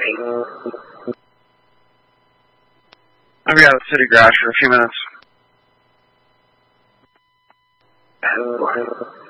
I'll be out of the city garage for a few minutes.